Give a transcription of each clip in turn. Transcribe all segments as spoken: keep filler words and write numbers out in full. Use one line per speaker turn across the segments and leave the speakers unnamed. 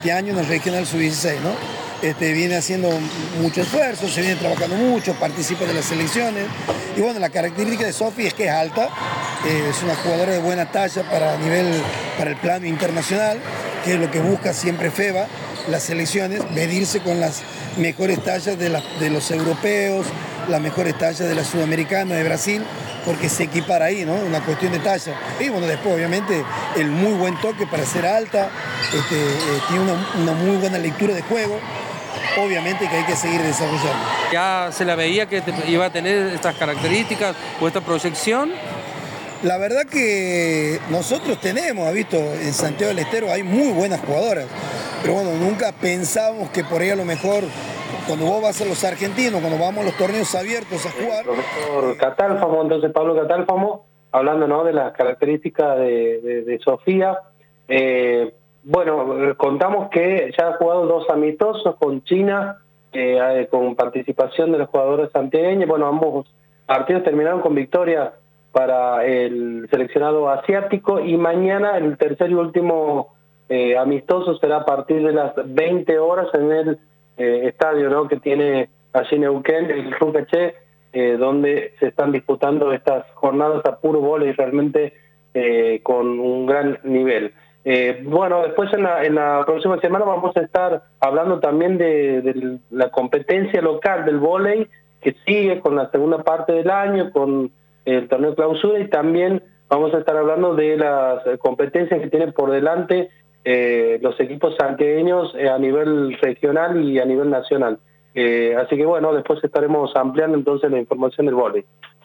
Este año en el regional sub dieciséis, ¿no? Este, viene haciendo mucho esfuerzo, se viene trabajando mucho, participa de las selecciones. Y bueno, la característica de Sofi es que es alta, eh, es una jugadora de buena talla para, nivel, para el plano internacional, que es lo que busca siempre FEBA, las selecciones, medirse con las mejores tallas de, la, de los europeos, las mejores tallas de la sudamericana, de Brasil, porque se equipara ahí, ¿no? Una cuestión de talla. Y bueno, después obviamente el muy buen toque para ser alta, este, eh, tiene una, una muy buena lectura de juego, obviamente que hay que seguir desarrollando.
¿Ya se la veía que iba a tener estas características o esta proyección?
La verdad que nosotros tenemos, ha visto, en Santiago del Estero hay muy buenas jugadoras, pero bueno, nunca pensamos que por ahí a lo mejor, cuando vos vas a los argentinos, cuando vamos a los torneos abiertos a jugar...
El profesor Catálfamo, entonces Pablo Catálfamo, hablando, ¿no?, de las características de, de, de Sofía. Eh, bueno, contamos que ya ha jugado dos amistosos con China, eh, con participación de los jugadores santiagueños. Bueno, ambos partidos terminaron con victoria para el seleccionado asiático, y mañana el tercer y último eh, amistoso será a partir de las veinte horas en el eh, estadio, ¿no?, que tiene allí en Neuquén, el Rucaché, eh, donde se están disputando estas jornadas a puro vóley, realmente eh, con un gran nivel. Eh, bueno, después en la, en la próxima semana vamos a estar hablando también de, de la competencia local del vóley, que sigue con la segunda parte del año, con el torneo clausura, y también vamos a estar hablando de las competencias que tienen por delante eh, los equipos santiagueños eh, a nivel regional y a nivel nacional. Eh, así que bueno, después estaremos ampliando entonces la información del vóley.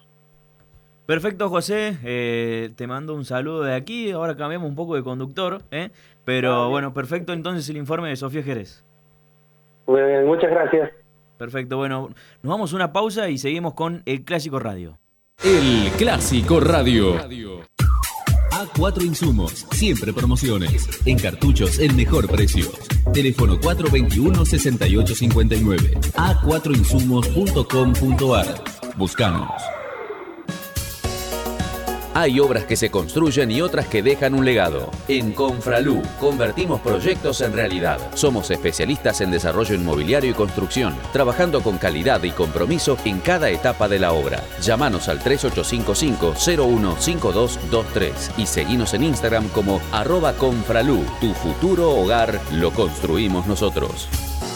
Perfecto, José, eh, te mando un saludo de aquí. Ahora cambiamos un poco de conductor, ¿eh? pero bueno, perfecto entonces el informe de Sofía Jerez.
Bueno, muchas gracias.
Perfecto, bueno, nos vamos a una pausa y seguimos con el Clásico Radio.
El Clásico Radio. A cuatro Insumos, siempre promociones. En cartuchos, el mejor precio. Teléfono cuatro veintiuno, sesenta y ocho cincuenta y nueve. a cuatro insumos punto com punto ar. Buscamos.
Hay obras que se construyen y otras que dejan un legado. En Confralú, convertimos proyectos en realidad. Somos especialistas en desarrollo inmobiliario y construcción, trabajando con calidad y compromiso en cada etapa de la obra. Llámanos al tres ocho cinco cinco, cero uno cinco dos dos tres y seguinos en Instagram como arroba Confralú. Tu futuro hogar lo construimos nosotros.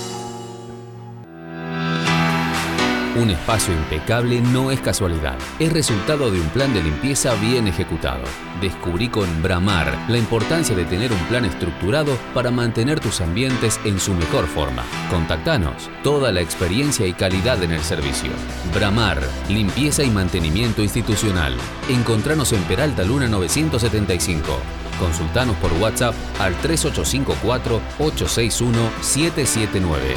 Un espacio impecable no es casualidad, es resultado de un plan de limpieza bien ejecutado. Descubrí con Bramar la importancia de tener un plan estructurado para mantener tus ambientes en su mejor forma. Contactanos, toda la experiencia y calidad en el servicio. Bramar, limpieza y mantenimiento institucional. Encontranos en Peralta Luna novecientos setenta y cinco. Consultanos por WhatsApp al tres ocho cinco cuatro, ocho seis uno, siete siete nueve.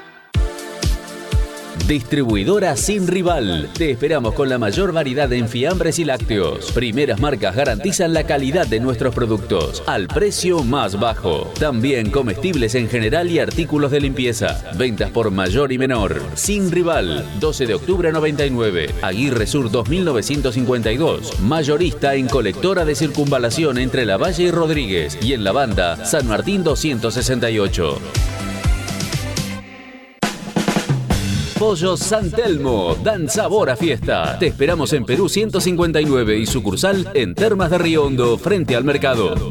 Distribuidora Sin Rival. Te esperamos con la mayor variedad en fiambres y lácteos. Primeras marcas garantizan la calidad de nuestros productos al precio más bajo. También comestibles en general y artículos de limpieza. Ventas por mayor y menor. Sin Rival. doce de octubre noventa y nueve. Aguirre Sur dos mil novecientos cincuenta y dos. Mayorista en colectora de circunvalación entre La Valle y Rodríguez. Y en la banda San Martín doscientos sesenta y ocho. Pollos San Telmo, dan sabor a fiesta. Te esperamos en Perú ciento cincuenta y nueve y sucursal en Termas de Río Hondo, frente al mercado.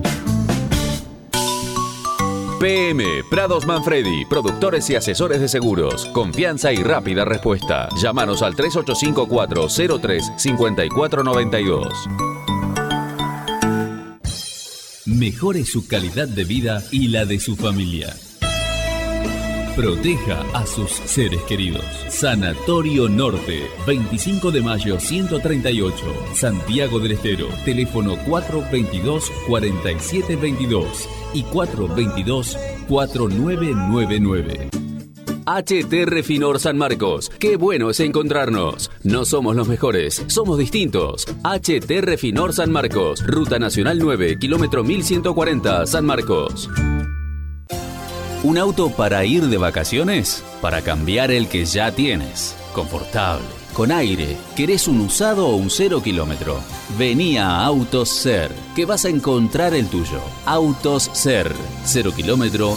P M Prados Manfredi, productores y asesores de seguros. Confianza y rápida respuesta. Llámanos al tres ocho cinco cuatro, cero tres, cinco cuatro nueve dos.
Mejore su calidad de vida y la de su familia. Proteja a sus seres queridos. Sanatorio Norte, veinticinco de mayo ciento treinta y ocho, Santiago del Estero. Teléfono cuatro veintidós, cuarenta y siete veintidós y cuatro veintidós, cuarenta y nueve noventa y nueve.
H T Refinor San Marcos. Qué bueno es encontrarnos. No somos los mejores, somos distintos. H T Refinor San Marcos. Ruta Nacional nueve, kilómetro mil ciento cuarenta, San Marcos. ¿Un auto para ir de vacaciones? Para cambiar el que ya tienes. Confortable, con aire. ¿Querés un usado o un cero kilómetro? Vení a Autos Ser, que vas a encontrar el tuyo. Autos Ser, cero kilómetro